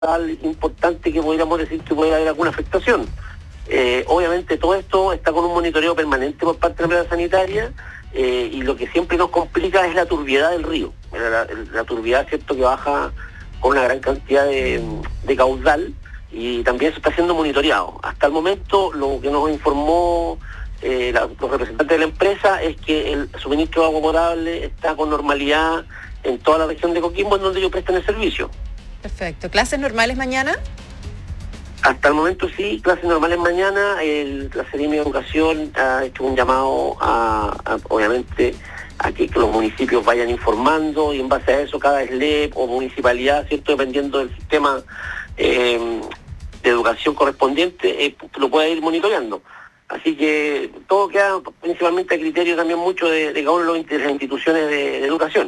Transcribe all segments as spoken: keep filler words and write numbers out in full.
importante que podríamos decir que puede haber alguna afectación. Eh, obviamente todo esto está con un monitoreo permanente por parte de la empresa sanitaria eh, y lo que siempre nos complica es la turbiedad del río, la, la, la turbiedad, cierto, que baja con una gran cantidad de, de caudal, y también se está siendo monitoreado. Hasta el momento lo que nos informó eh, la, los representantes de la empresa es que el suministro de agua potable está con normalidad en toda la región de Coquimbo, en donde ellos prestan el servicio. Perfecto. ¿Clases normales mañana? Hasta el momento sí, clases normales mañana. El, la Seremi de Educación ha hecho un llamado a, a obviamente, a que, que los municipios vayan informando, y en base a eso cada S L E P o municipalidad, cierto, dependiendo del sistema eh, de educación correspondiente, eh, lo pueda ir monitoreando. Así que todo queda principalmente a criterio también mucho de, de cada una de las instituciones de, de educación.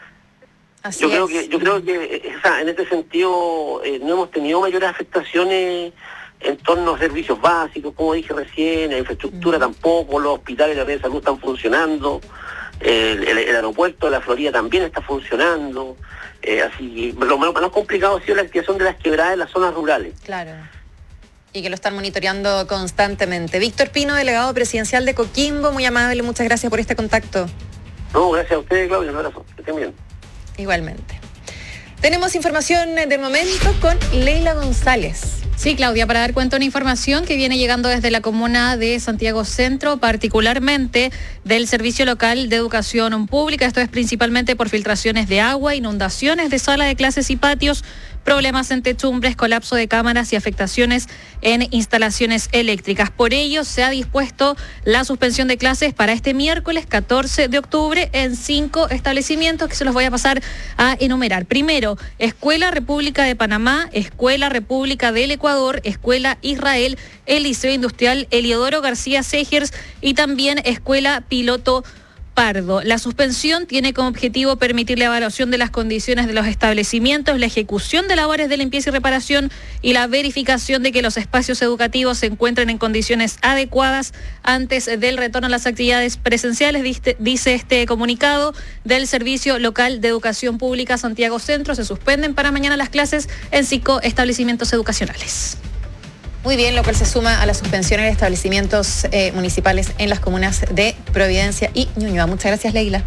Así yo creo es. que yo creo que o sea, en este sentido eh, no hemos tenido mayores afectaciones en torno a servicios básicos, como dije recién, la infraestructura mm. tampoco, los hospitales de la red de salud están funcionando, el, el, el aeropuerto de la Florida también está funcionando, eh, así lo más, lo más complicado ha sido la activación de las quebradas en las zonas rurales. Claro. Y que lo están monitoreando constantemente. Víctor Pino, delegado presidencial de Coquimbo, muy amable, muchas gracias por este contacto. No, gracias a ustedes, Claudia, un abrazo, que estén bien. Igualmente. Tenemos información del momento con Leila González. Sí, Claudia, para dar cuenta de una información que viene llegando desde la comuna de Santiago Centro, particularmente del Servicio Local de Educación Pública. Esto es principalmente por filtraciones de agua, inundaciones de sala de clases y patios, problemas en techumbres, colapso de cámaras y afectaciones en instalaciones eléctricas. Por ello, se ha dispuesto la suspensión de clases para este miércoles catorce de octubre en cinco establecimientos que se los voy a pasar a enumerar. Primero, Escuela República de Panamá, Escuela República del Ecuador, Escuela Israel, el Liceo Industrial Eliodoro García Segers y también Escuela Piloto Pardo. La suspensión tiene como objetivo permitir la evaluación de las condiciones de los establecimientos, la ejecución de labores de limpieza y reparación y la verificación de que los espacios educativos se encuentren en condiciones adecuadas antes del retorno a las actividades presenciales, dice este comunicado del Servicio Local de Educación Pública Santiago Centro. Se suspenden para mañana las clases en cinco establecimientos educacionales. Muy bien, lo cual se suma a la suspensión de establecimientos eh, municipales en las comunas de Providencia y Ñuñoa. Muchas gracias, Leila.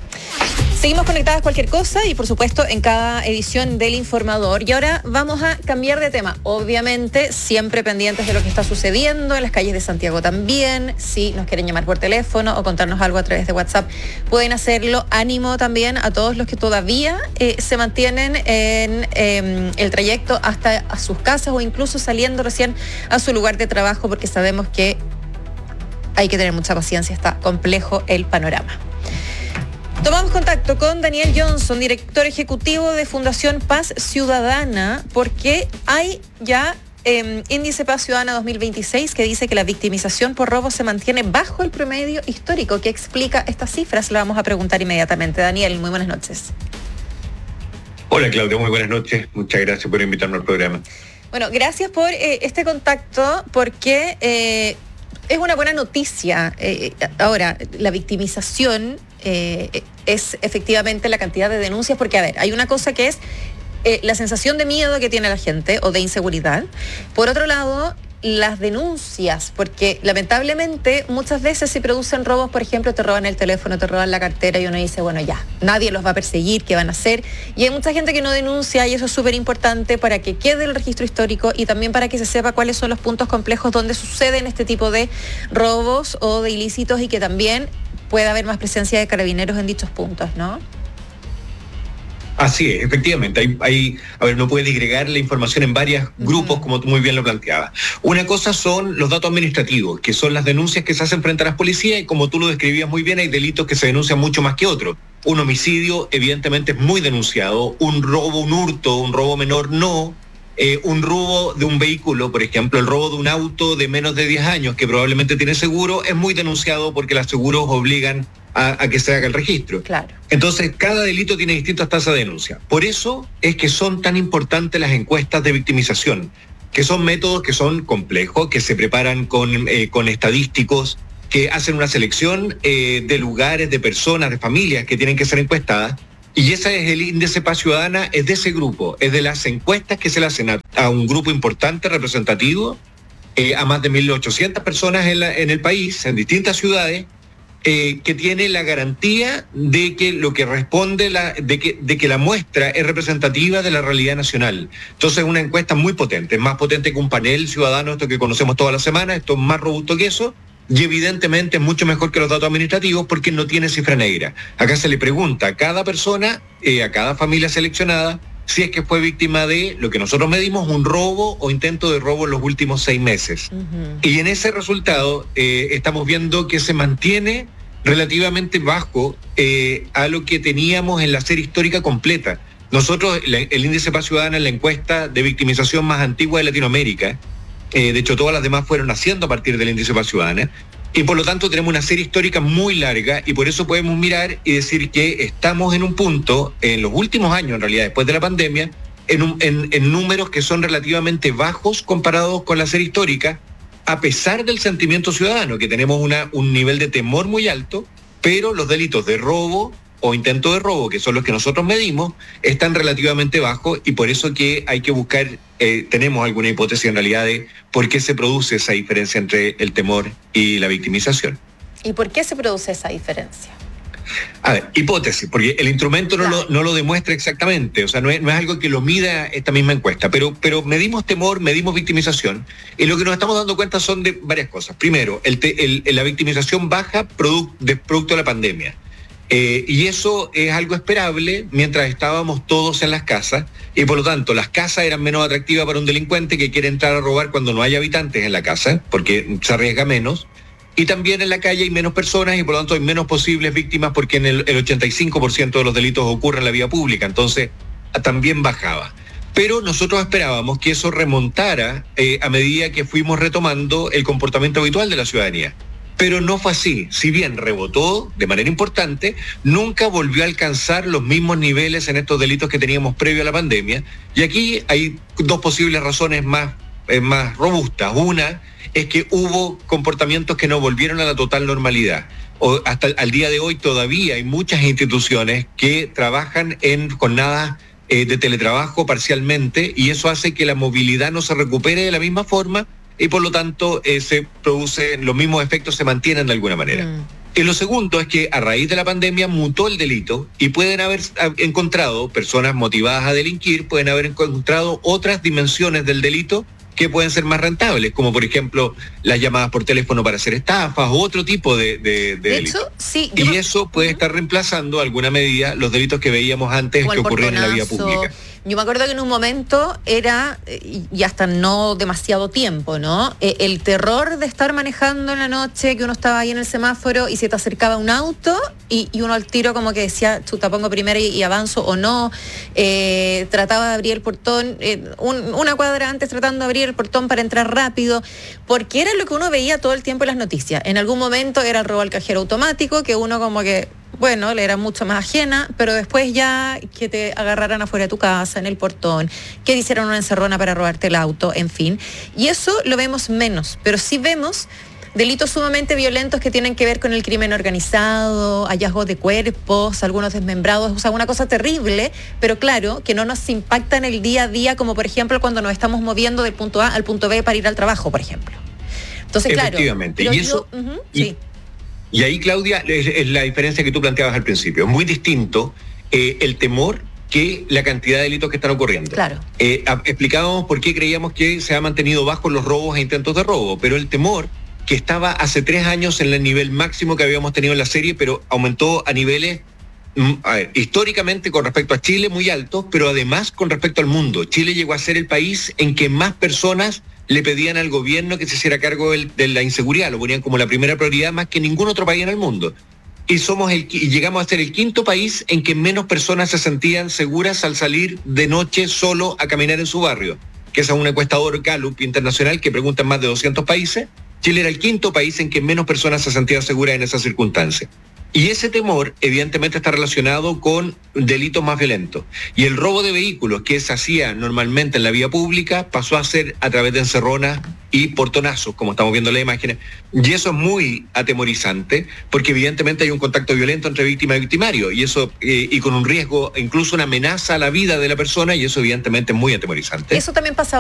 Seguimos conectadas cualquier cosa y por supuesto en cada edición del Informador. Y ahora vamos a cambiar de tema. Obviamente siempre pendientes de lo que está sucediendo en las calles de Santiago también. Si nos quieren llamar por teléfono o contarnos algo a través de WhatsApp, pueden hacerlo. Ánimo también a todos los que todavía eh, se mantienen en eh, el trayecto hasta a sus casas o incluso saliendo recién a su lugar de trabajo, porque sabemos que hay que tener mucha paciencia. Está complejo el panorama. Tomamos contacto con Daniel Johnson, director ejecutivo de Fundación Paz Ciudadana, porque hay ya eh, índice Paz Ciudadana dos mil veintiséis que dice que la victimización por robo se mantiene bajo el promedio histórico. ¿Qué explica estas cifras? Le vamos a preguntar inmediatamente. Daniel, muy buenas noches. Hola, Claudia, muy buenas noches. Muchas gracias por invitarme al programa. Bueno, gracias por eh, este contacto, porque eh, es una buena noticia. Eh, ahora, la victimización eh, es efectivamente la cantidad de denuncias, porque, a ver, hay una cosa que es eh, la sensación de miedo que tiene la gente o de inseguridad. Por otro lado, las denuncias, porque lamentablemente muchas veces se producen robos, por ejemplo, te roban el teléfono, te roban la cartera y uno dice, bueno, ya, nadie los va a perseguir, ¿qué van a hacer? Y hay mucha gente que no denuncia y eso es súper importante para que quede el registro histórico y también para que se sepa cuáles son los puntos complejos donde suceden este tipo de robos o de ilícitos y que también pueda haber más presencia de carabineros en dichos puntos, ¿no? Así es, efectivamente. Hay, hay, a ver, uno puede disgregar la información en varios grupos, uh-huh. como tú muy bien lo planteabas. Una cosa son los datos administrativos, que son las denuncias que se hacen frente a las policías, y como tú lo describías muy bien, hay delitos que se denuncian mucho más que otros. Un homicidio, evidentemente, es muy denunciado. Un robo, un hurto, un robo menor, no. Eh, un robo de un vehículo, por ejemplo, el robo de un auto de menos de diez años, que probablemente tiene seguro, es muy denunciado porque los seguros obligan a, a que se haga el registro. Claro. Entonces, cada delito tiene distintas tasas de denuncia. Por eso es que son tan importantes las encuestas de victimización, que son métodos que son complejos, que se preparan con, eh, con estadísticos, que hacen una selección eh, de lugares, de personas, de familias que tienen que ser encuestadas, Y ese es el índice Paz Ciudadana, es de ese grupo, es de las encuestas que se le hacen a, a un grupo importante, representativo, eh, a más de mil ochocientas personas en, la, en el país, en distintas ciudades, eh, que tiene la garantía de que lo que responde, la, de, que, de que la muestra es representativa de la realidad nacional. Entonces es una encuesta muy potente, es más potente que un panel ciudadano, esto que conocemos toda la semana, esto es más robusto que eso. Y evidentemente es mucho mejor que los datos administrativos porque no tiene cifra negra. Acá se le pregunta a cada persona, eh, a cada familia seleccionada, si es que fue víctima de lo que nosotros medimos, un robo o intento de robo en los últimos seis meses. Uh-huh. Y en ese resultado eh, estamos viendo que se mantiene relativamente bajo eh, a lo que teníamos en la serie histórica completa. Nosotros, la, el índice Paz Ciudadana es la encuesta de victimización más antigua de Latinoamérica. Eh, de hecho, todas las demás fueron naciendo a partir del índice Paz Ciudadana. Y por lo tanto tenemos una serie histórica muy larga y por eso podemos mirar y decir que estamos en un punto, en los últimos años en realidad, después de la pandemia, en, un, en, en números que son relativamente bajos comparados con la serie histórica, a pesar del sentimiento ciudadano, que tenemos una, un nivel de temor muy alto, pero los delitos de robo o intento de robo, que son los que nosotros medimos, están relativamente bajos y por eso que hay que buscar, eh, tenemos alguna hipótesis en realidad de por qué se produce esa diferencia entre el temor y la victimización. ¿Y por qué se produce esa diferencia? A ver, hipótesis, porque el instrumento no, claro. lo, no lo demuestra exactamente, o sea, no es, no es algo que lo mida esta misma encuesta, pero, pero medimos temor, medimos victimización, y lo que nos estamos dando cuenta son de varias cosas. Primero, el te, el, la victimización baja producto de, producto de la pandemia. Eh, y eso es algo esperable mientras estábamos todos en las casas y por lo tanto las casas eran menos atractivas para un delincuente que quiere entrar a robar cuando no hay habitantes en la casa porque se arriesga menos y también en la calle hay menos personas y por lo tanto hay menos posibles víctimas porque en el, el ochenta y cinco por ciento de los delitos ocurre en la vía pública, entonces también bajaba. Pero nosotros esperábamos que eso remontara eh, a medida que fuimos retomando el comportamiento habitual de la ciudadanía. Pero no fue así. Si bien rebotó de manera importante, nunca volvió a alcanzar los mismos niveles en estos delitos que teníamos previo a la pandemia. Y aquí hay dos posibles razones más, eh, más robustas. Una es que hubo comportamientos que no volvieron a la total normalidad. O hasta al día de hoy todavía hay muchas instituciones que trabajan en jornadas eh, de teletrabajo parcialmente y eso hace que la movilidad no se recupere de la misma forma. Y por lo tanto eh, se producen, los mismos efectos se mantienen de alguna manera. Mm. Y lo segundo es que a raíz de la pandemia mutó el delito y pueden haber encontrado personas motivadas a delinquir, pueden haber encontrado otras dimensiones del delito que pueden ser más rentables, como por ejemplo las llamadas por teléfono para hacer estafas o otro tipo de, de, de, de delito. Hecho, sí, y yo... eso puede uh-huh. estar reemplazando de alguna medida los delitos que veíamos antes que ocurrían en la vía pública. Yo me acuerdo que en un momento era, y hasta no demasiado tiempo, ¿no? El terror de estar manejando en la noche, que uno estaba ahí en el semáforo y se te acercaba un auto y, y uno al tiro como que decía, chuta, pongo primero y, y avanzo o no. Eh, trataba de abrir el portón, eh, un, una cuadra antes tratando de abrir el portón para entrar rápido, porque era lo que uno veía todo el tiempo en las noticias. En algún momento era el robo al cajero automático, que uno como que... bueno, le era mucho más ajena, pero después ya que te agarraran afuera de tu casa, en el portón, que hicieran una encerrona para robarte el auto, en fin. Y eso lo vemos menos, pero sí vemos delitos sumamente violentos que tienen que ver con el crimen organizado, hallazgos de cuerpos, algunos desmembrados, o sea, una cosa terrible, pero claro, que no nos impacta en el día a día, como por ejemplo cuando nos estamos moviendo del punto A al punto B para ir al trabajo, por ejemplo. Entonces, claro. Efectivamente, y eso... Yo, uh-huh, y... sí. Y ahí, Claudia, es, es la diferencia que tú planteabas al principio. Es muy distinto eh, el temor que la cantidad de delitos que están ocurriendo. Claro. Eh, a, explicábamos por qué creíamos que se ha mantenido bajo los robos e intentos de robo, pero el temor que estaba hace tres años en el nivel máximo que habíamos tenido en la serie, pero aumentó a niveles, mm, a ver, históricamente con respecto a Chile muy altos, pero además con respecto al mundo. Chile llegó a ser el país en que más personas le pedían al gobierno que se hiciera cargo de, de la inseguridad, lo ponían como la primera prioridad más que ningún otro país en el mundo. Y somos el y llegamos a ser el quinto país en que menos personas se sentían seguras al salir de noche solo a caminar en su barrio, que es una encuestadora Gallup internacional que pregunta en más de doscientos países. Chile era el quinto país en que menos personas se sentían seguras en esas circunstancias. Y ese temor evidentemente está relacionado con delitos más violentos. Y el robo de vehículos que se hacía normalmente en la vía pública pasó a ser a través de encerronas y portonazos, como estamos viendo en las imágenes. Y eso es muy atemorizante, porque evidentemente hay un contacto violento entre víctima y victimario, y eso eh, y con un riesgo, incluso una amenaza a la vida de la persona, y eso evidentemente es muy atemorizante. Eso también pasa